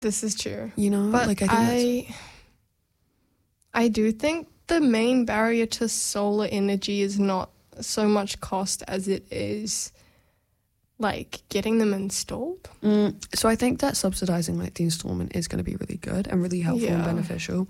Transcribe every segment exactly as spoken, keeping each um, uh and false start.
This is true. You know, But like I think that's- I, I do think the main barrier to solar energy is not so much cost as it is like getting them installed. Mm, so I think that subsidizing like the installment is going to be really good and really helpful and Yeah. beneficial.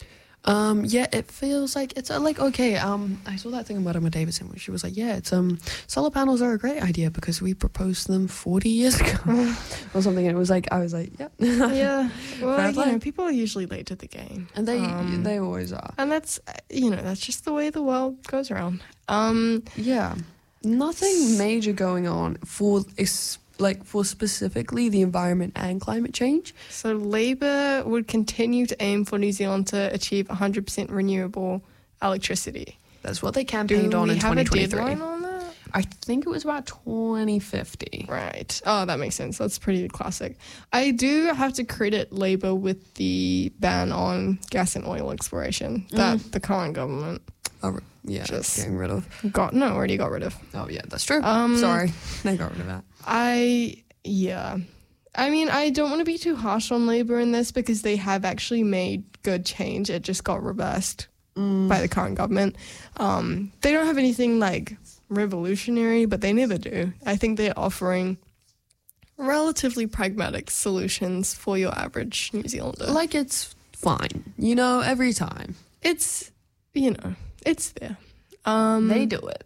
Um, yeah, it feels like it's uh, like okay. Um, I saw that thing about Emma Davidson where she was like, yeah, it's um, solar panels are a great idea because we proposed them forty years ago or something. And it was like I was like, yeah, Yeah. Well, Fair you play. know, people are usually late to the game. and they Um, they always are. And that's, uh, you know, that's just the way the world goes around. Um, Yeah, nothing major going on for is like for specifically the environment and climate change. so Labour would continue to aim for New Zealand to achieve one hundred percent renewable electricity. That's what they Do campaigned on we in have a twenty twenty-three. deadline on that? I think it was about twenty fifty. Right. Oh, that makes sense. That's pretty classic. I do have to credit Labour with the ban on gas and oil exploration that the current government Oh, yeah, Just- getting rid of. got, no, already got rid of. Oh, yeah, that's true. Um, Sorry, they got rid of that. I, yeah. I mean, I don't want to be too harsh on Labour in this because they have actually made good change. It just got reversed by the current government. Um, they don't have anything like revolutionary, but they never do. I think they're offering relatively pragmatic solutions for your average New Zealander. Like it's fine, you know. Every time It's, you know, it's there. Um, they do it,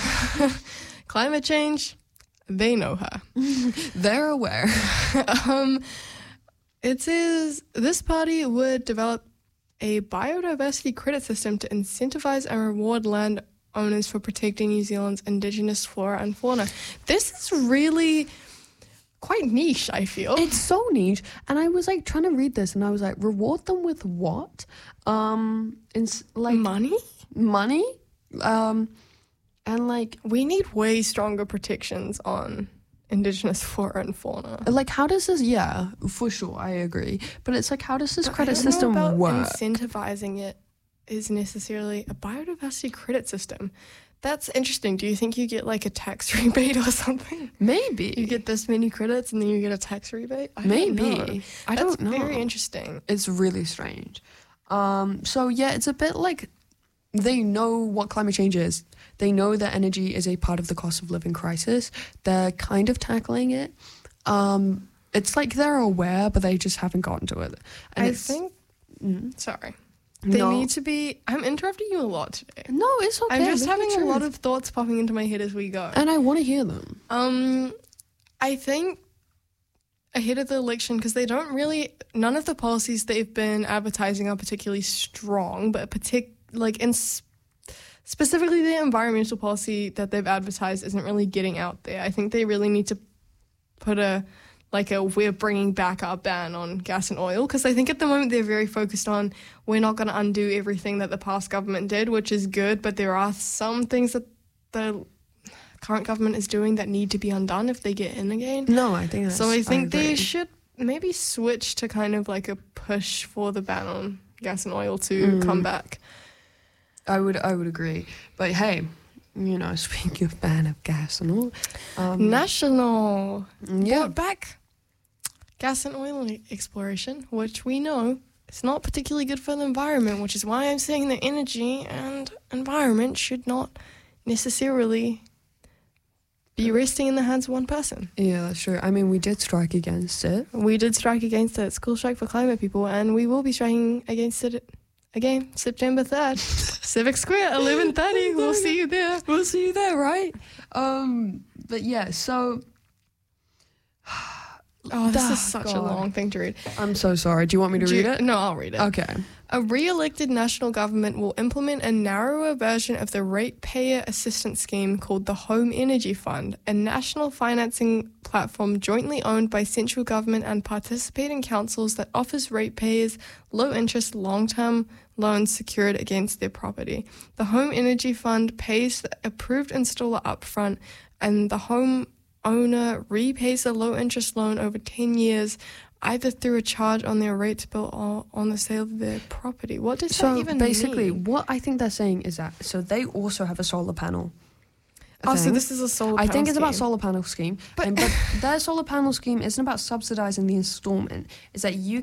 climate change, they know her. they're aware. um, it says this party would develop a biodiversity credit system to incentivize and reward land owners for protecting New Zealand's indigenous flora and fauna. This is really quite niche, I feel. It's so niche, and I was like trying to read this, and I was like, reward them with what? Um, it's like Money? money, um, and like We need way stronger protections on indigenous flora and fauna. like how does this? Yeah, for sure, I agree. But it's like, how does this I credit don't know system about work? incentivizing it is necessarily a biodiversity credit system. That's interesting. Do you think you get like a tax rebate or something? Maybe You get this many credits and then you get a tax rebate? I don't Maybe. know. I That's don't know. very interesting. It's really strange. Um, so yeah, it's a bit like they know what climate change is. They know that energy is a part of the cost of living crisis. They're kind of tackling it. Um, it's like they're aware, but they just haven't gotten to it. And I it's, think, Mm. sorry. They No. need to be, I'm interrupting you a lot today. No, it's okay. I'm just leave having the a lot truth. of thoughts popping into my head as we go. and I want to hear them. Um, I think ahead of the election, because they don't really, none of the policies they've been advertising are particularly strong, but partic- like in s- specifically the environmental policy that they've advertised isn't really getting out there. I think they really need to put a like a we're bringing back our ban on gas and oil, because I think at the moment they're very focused on we're not going to undo everything that the past government did, which is good, but there are some things that the current government is doing that need to be undone if they get in again. No, I think that's, So I think they agree. should maybe switch to kind of like a push for the ban on gas and oil to come back. I would, I would agree. But hey, you know, speaking of ban of gas and all, um, National yeah, brought back gas and oil exploration, which we know is not particularly good for the environment, which is why I'm saying that energy and environment should not necessarily be resting in the hands of one person. yeah, that's true. I mean, we did strike against it. We did strike against it, School Strike for Climate People, and we will be striking against it again September third. Civic Square, eleven thirty. We'll see you there. We'll see you there, right? Um, but yeah, so Oh, this Ah, is such a God. long thing to read. I'm so sorry. Do you want me to Do read you- it? No, I'll read it. Okay. A re-elected national government will implement a narrower version of the ratepayer assistance scheme called the Home Energy Fund, a national financing platform jointly owned by central government and participating councils that offers ratepayers low-interest, long-term loans secured against their property. The Home Energy Fund pays the approved installer upfront, and the home owner repays the low-interest loan over ten years, either through a charge on their rates bill or on the sale of their property. What does So that even basically, mean? what I think they're saying is that so they also have a solar panel. Oh, so thing. this is a solar I panel think it's about scheme. solar panel scheme, But- but, and, but their solar panel scheme isn't about subsidizing the installment. It's that you